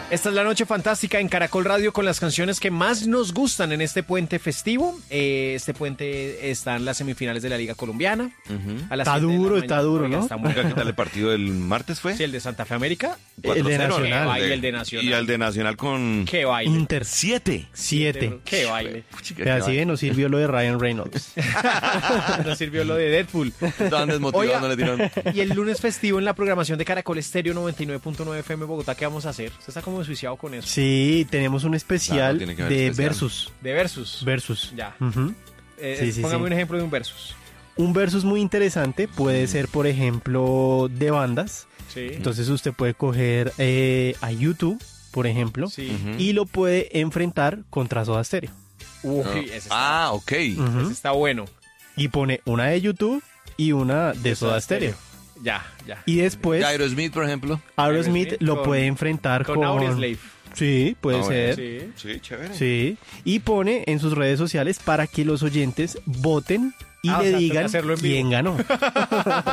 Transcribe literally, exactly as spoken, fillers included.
Esta es la noche fantástica en Caracol Radio con las canciones que más nos gustan en este puente festivo. Eh, este puente está en las semifinales de la Liga Colombiana. Uh-huh. A las Está siete de la duro, mañana. está duro, Oiga, ¿no? está muy ¿Qué tal el partido del martes fue? Sí, el de Santa Fe América. El de cuatro cero, Nacional. ¿no? Qué baile el de Nacional. Y el de Nacional con Qué baile. Inter siete. siete. Qué baile. Que así bien nos sirvió lo de Ryan Reynolds. Nos sirvió lo de Deadpool. Estaban desmotivando, le tiraron. Y el lunes festivo en la programación de Caracol Estéreo noventa y nueve punto nueve F M Bogotá, ¿qué vamos a hacer? Usted está como desjuiciado con eso. Sí, tenemos un especial Claro, tiene que haber de especial. versus. De versus. Versus. Ya. Ujú. Eh, Sí, sí, póngame sí. un ejemplo de un versus. Un versus muy interesante puede ser, por ejemplo, de bandas. Sí. Entonces usted puede coger eh, a YouTube, por ejemplo, Sí. Ujú. y lo puede enfrentar contra Soda Stereo. Uy, No. ese está, Ah, ok. Ujú. ese está bueno. Y pone una de YouTube y una de Soda Stereo. Ya, ya. Y después Aerosmith, por ejemplo. Aerosmith Aerosmith lo con- puede enfrentar Con con... Audioslave. Sí, puede Ah, bueno, ser. Sí. Sí, chévere. Sí, y pone en sus redes sociales para que los oyentes voten y Ah, o le sea, toca digan hacerlo en vivo. quién ganó.